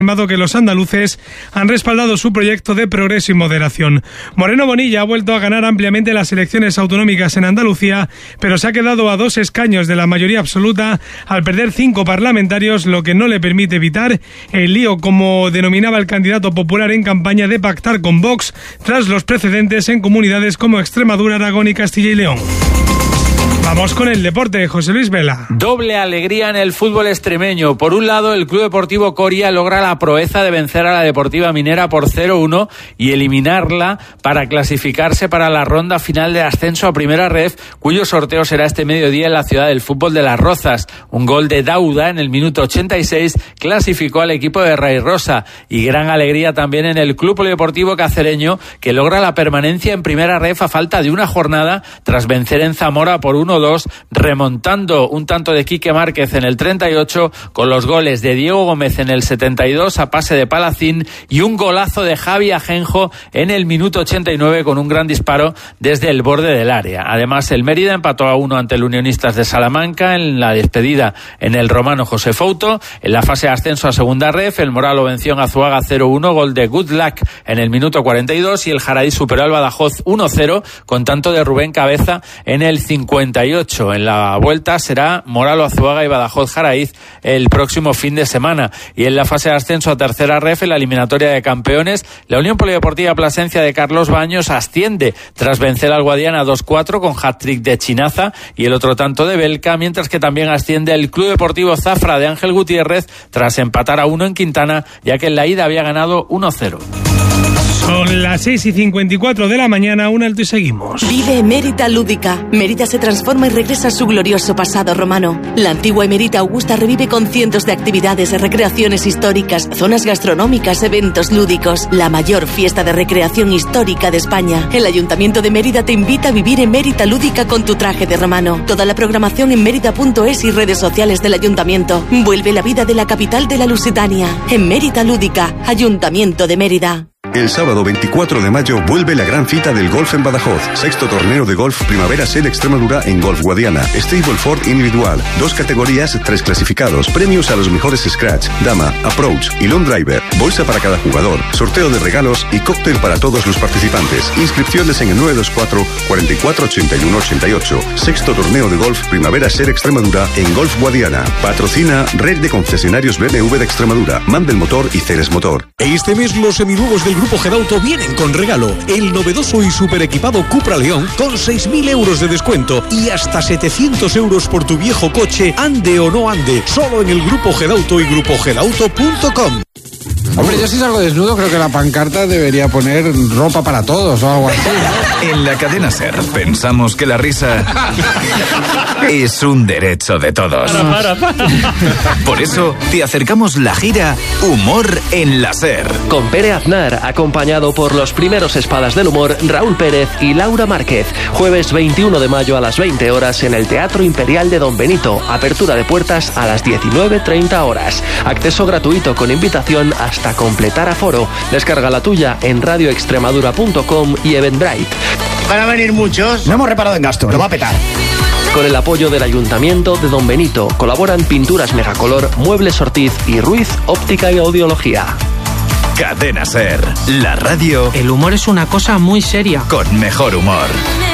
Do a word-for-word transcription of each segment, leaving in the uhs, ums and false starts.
que los andaluces han respaldado su proyecto de progreso y moderación. Moreno Bonilla ha vuelto a ganar ampliamente las elecciones autonómicas en Andalucía, pero se ha quedado a dos escaños de la mayoría absoluta al perder cinco parlamentarios, lo que no le permite evitar el lío, como denominaba el candidato popular en campaña, de pactar con Vox tras los precedentes en comunidades como Extremadura, Aragón y Castilla y León. Vamos con el deporte, José Luis Vela. Doble alegría en el fútbol extremeño. Por un lado, el Club Deportivo Coria logra la proeza de vencer a la Deportiva Minera por cero uno y eliminarla para clasificarse para la ronda final de ascenso a Primera Ref, cuyo sorteo será este mediodía en la ciudad del fútbol de Las Rozas. Un gol de Dauda en el minuto ochenta y seis clasificó al equipo de Ray Rosa. Y gran alegría también en el Club Polideportivo Cacereño, que logra la permanencia en Primera Ref a falta de una jornada tras vencer en Zamora por uno dos, remontando un tanto de Quique Márquez en el treinta y ocho, con los goles de Diego Gómez en el setenta y dos a pase de Palacín y un golazo de Javi Ajenjo en el minuto ochenta y nueve con un gran disparo desde el borde del área. Además, el Mérida empató a uno ante el Unionistas de Salamanca en la despedida en el Romano José Fouto. En la fase de ascenso a Segunda Ref, el Moralo venció en Azuaga cero uno, gol de Good Luck en el minuto cuarenta y dos, y el Jaraí superó al Badajoz uno cero con tanto de Rubén Cabeza en el cincuenta y ocho. En la vuelta será Moralo Azuaga y Badajoz Jaraíz el próximo fin de semana. Y en la fase de ascenso a Tercera Ref, en la eliminatoria de campeones, la Unión Polideportiva Plasencia de Carlos Baños asciende tras vencer al Guadiana dos cuatro con hat-trick de Chinaza y el otro tanto de Belka, mientras que también asciende el Club Deportivo Zafra de Ángel Gutiérrez tras empatar a uno en Quintana, ya que en la ida había ganado uno cero. Son las seis y cincuenta y cuatro de la mañana, un alto y seguimos. Vive Emérita Lúdica. Mérida se transforma y regresa a su glorioso pasado romano. La antigua Emérita Augusta revive con cientos de actividades, recreaciones históricas, zonas gastronómicas, eventos lúdicos. La mayor fiesta de recreación histórica de España. El Ayuntamiento de Mérida te invita a vivir Emérita Lúdica con tu traje de romano. Toda la programación en mérida punto es y redes sociales del Ayuntamiento. Vuelve la vida de la capital de la Lusitania. Emérita Lúdica, Ayuntamiento de Mérida. El sábado veinticuatro de mayo vuelve la gran cita del golf en Badajoz. Sexto torneo de golf Primavera Sel Extremadura en Golf Guadiana. Stableford individual. Dos categorías, tres clasificados. Premios a los mejores scratch, dama, approach y long driver. Bolsa para cada jugador. Sorteo de regalos y cóctel para todos los participantes. Inscripciones en el nueve dos cuatro, cuatro cuatro, ocho uno ocho ocho. Sexto torneo de golf Primavera Sel Extremadura en Golf Guadiana. Patrocina Red de Concesionarios B M W de Extremadura. Mandel Motor y Ceres Motor. Este mes los seminuevos del Grupo Gedauto vienen con regalo. El novedoso y super equipado Cupra León con seis mil euros de descuento y hasta setecientos euros por tu viejo coche, ande o no ande. Solo en el Grupo Gedauto y grupo gedauto punto com. Hombre, yo si salgo desnudo creo que la pancarta debería poner ropa para todos o algo así, ¿no? En la cadena SER pensamos que la risa es un derecho de todos. Para, para, para. Por eso te acercamos la gira Humor en la SER. Con Pere Aznar, acompañado por los primeros espadas del humor, Raúl Pérez y Laura Márquez. Jueves veintiuno de mayo a las veinte horas en el Teatro Imperial de Don Benito. Apertura de puertas a las diecinueve treinta horas. Acceso gratuito con invitación hasta completar aforo. Descarga la tuya en radio extremadura punto com y Eventbrite. Van a venir muchos. No hemos reparado en gasto, lo va a petar. Con el apoyo del Ayuntamiento de Don Benito colaboran Pinturas Megacolor, Muebles Ortiz y Ruiz Óptica y Audiología. Cadena SER, la radio. El humor es una cosa muy seria. Con mejor humor.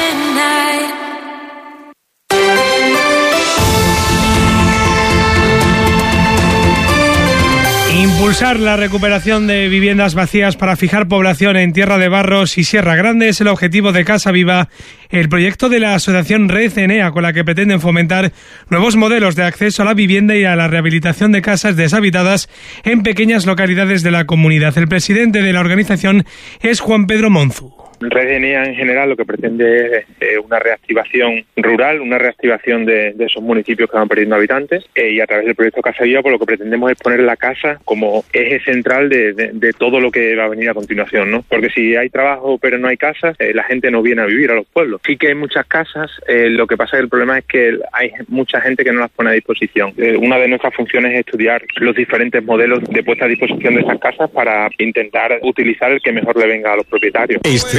Impulsar la recuperación de viviendas vacías para fijar población en Tierra de Barros y Sierra Grande es el objetivo de Casa Viva, el proyecto de la asociación Red Enea, con la que pretenden fomentar nuevos modelos de acceso a la vivienda y a la rehabilitación de casas deshabitadas en pequeñas localidades de la comunidad. El presidente de la organización es Juan Pedro Monzu. Red Enea en general lo que pretende es eh, una reactivación rural, una reactivación de, de esos municipios que van perdiendo habitantes eh, y a través del proyecto Casa Viva pues lo que pretendemos es poner la casa como eje central de, de, de todo lo que va a venir a continuación, ¿no? Porque si hay trabajo pero no hay casas, eh, la gente no viene a vivir a los pueblos. Sí que hay muchas casas, eh, lo que pasa es que el problema es que hay mucha gente que no las pone a disposición. Eh, una de nuestras funciones es estudiar los diferentes modelos de puesta a disposición de esas casas para intentar utilizar el que mejor le venga a los propietarios. Estrena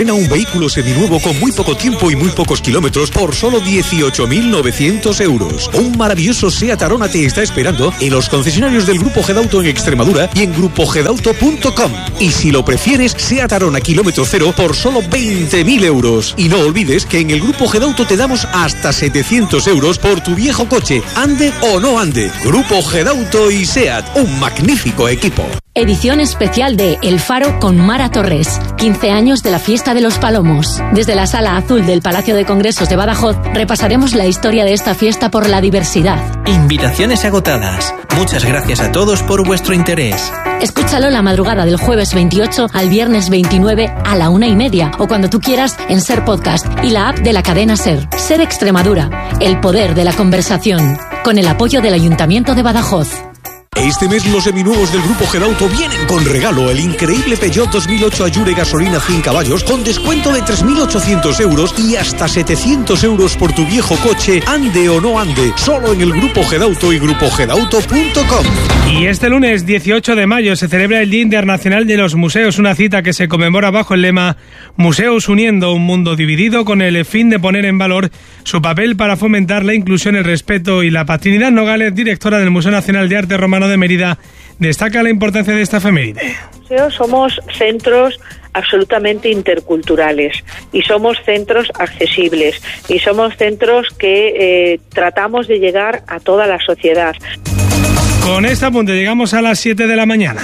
Estrena un vehículo seminuevo con muy poco tiempo y muy pocos kilómetros por solo dieciocho mil novecientos euros. Un maravilloso SEAT Arona te está esperando en los concesionarios del Grupo Gedauto en Extremadura y en grupo gedauto punto com. Y si lo prefieres, SEAT Arona kilómetro cero por solo veinte mil euros. Y no olvides que en el Grupo Gedauto te damos hasta setecientos euros por tu viejo coche, ande o no ande. Grupo Gedauto y SEAT, un magnífico equipo. Edición especial de El Faro con Mara Torres. quince años de la Fiesta de los Palomos. Desde la Sala Azul del Palacio de Congresos de Badajoz repasaremos la historia de esta fiesta por la diversidad. Invitaciones agotadas. Muchas gracias a todos por vuestro interés. Escúchalo la madrugada del jueves veintiocho al viernes veintinueve a la una y media o cuando tú quieras en Ser Podcast y la app de la cadena Ser. Ser Extremadura. El poder de la conversación. Con el apoyo del Ayuntamiento de Badajoz. Este mes los seminuevos del Grupo Gedauto vienen con regalo el increíble Peugeot dos mil ocho Allure gasolina cien caballos con descuento de tres mil ochocientos euros y hasta setecientos euros por tu viejo coche, ande o no ande, solo en el Grupo Gedauto y grupo gedauto punto com. Y este lunes dieciocho de mayo se celebra el Día Internacional de los Museos, una cita que se conmemora bajo el lema Museos uniendo un mundo dividido, con el fin de poner en valor su papel para fomentar la inclusión, el respeto y la paz. Trinidad Nogales, directora del Museo Nacional de Arte Romano de Mérida, destaca la importancia de esta efeméride. Somos centros absolutamente interculturales y somos centros accesibles y somos centros que eh, tratamos de llegar a toda la sociedad. Con este apunte llegamos a las siete de la mañana.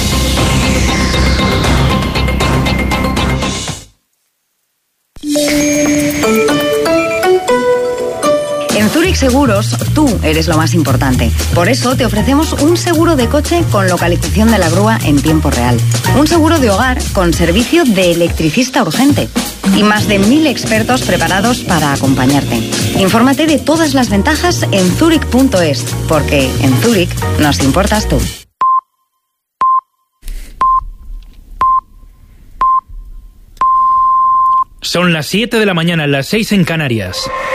En Zurich Seguros, tú eres lo más importante. Por eso te ofrecemos un seguro de coche con localización de la grúa en tiempo real. Un seguro de hogar con servicio de electricista urgente. Y más de mil expertos preparados para acompañarte. Infórmate de todas las ventajas en zurich punto es, porque en Zurich nos importas tú. Son las siete de la mañana, las seis en Canarias.